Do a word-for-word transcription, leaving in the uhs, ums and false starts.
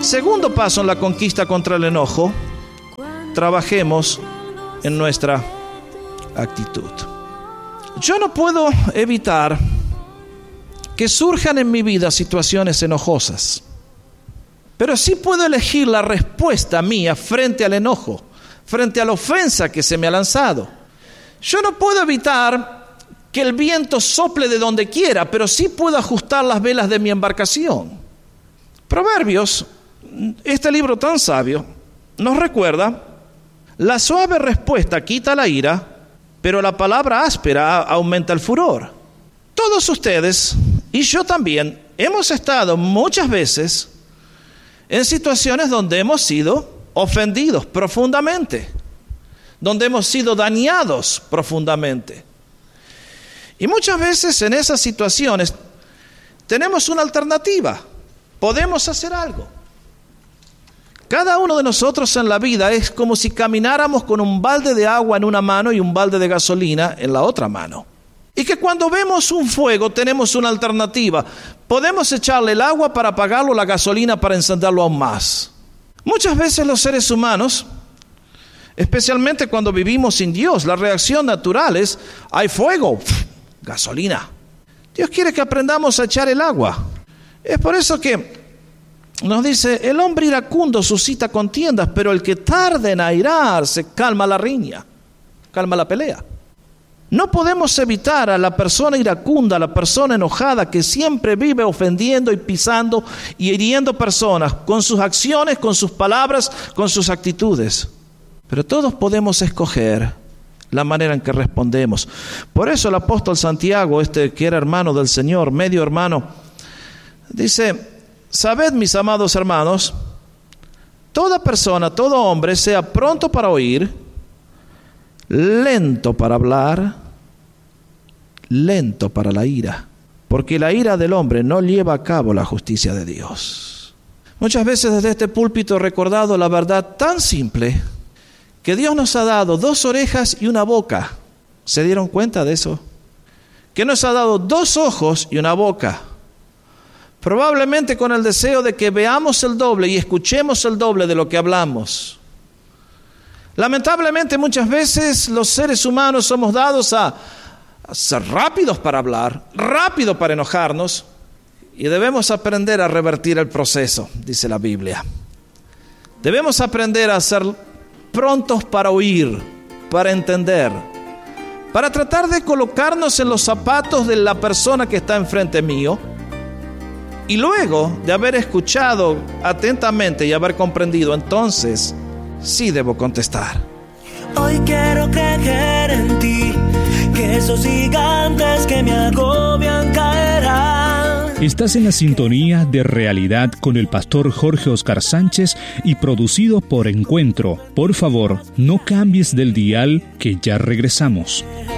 Segundo paso en la conquista contra el enojo: trabajemos en nuestra actitud. Yo no puedo evitar que surjan en mi vida situaciones enojosas, pero sí puedo elegir la respuesta mía frente al enojo, frente a la ofensa que se me ha lanzado. Yo no puedo evitar que el viento sople de donde quiera, pero sí puedo ajustar las velas de mi embarcación. Proverbios, este libro tan sabio, nos recuerda: la suave respuesta quita la ira, pero la palabra áspera aumenta el furor. Todos ustedes, y yo también, hemos estado muchas veces en situaciones donde hemos sido ofendidos profundamente, donde hemos sido dañados profundamente. Y muchas veces en esas situaciones tenemos una alternativa, podemos hacer algo. Cada uno de nosotros en la vida es como si camináramos con un balde de agua en una mano y un balde de gasolina en la otra mano. Y que cuando vemos un fuego tenemos una alternativa. Podemos echarle el agua para apagarlo, la gasolina para encenderlo aún más. Muchas veces los seres humanos, especialmente cuando vivimos sin Dios, la reacción natural es: hay fuego, pf, gasolina. Dios quiere que aprendamos a echar el agua. Es por eso que nos dice: el hombre iracundo suscita contiendas, pero el que tarda en airarse calma la riña, calma la pelea. No podemos evitar a la persona iracunda, a la persona enojada que siempre vive ofendiendo y pisando y hiriendo personas con sus acciones, con sus palabras, con sus actitudes. Pero todos podemos escoger la manera en que respondemos. Por eso el apóstol Santiago, este que era hermano del Señor, medio hermano, dice: sabed, mis amados hermanos, toda persona, todo hombre, sea pronto para oír, lento para hablar, lento para la ira, porque la ira del hombre no lleva a cabo la justicia de Dios. Muchas veces desde este púlpito he recordado la verdad tan simple, que Dios nos ha dado dos orejas y una boca. ¿Se dieron cuenta de eso? Que nos ha dado dos ojos y una boca, probablemente con el deseo de que veamos el doble y escuchemos el doble de lo que hablamos. Lamentablemente muchas veces los seres humanos somos dados a, a ser rápidos para hablar, rápido para enojarnos, y debemos aprender a revertir el proceso, dice la Biblia. Debemos aprender a ser prontos para oír, para entender, para tratar de colocarnos en los zapatos de la persona que está enfrente mío, y luego de haber escuchado atentamente y haber comprendido, entonces sí debo contestar. Hoy quiero creer en ti, que esos gigantes que me agobian caerán. Estás en la sintonía de Realidad con el pastor Jorge Oscar Sánchez y producido por Encuentro. Por favor, no cambies del dial, que ya regresamos.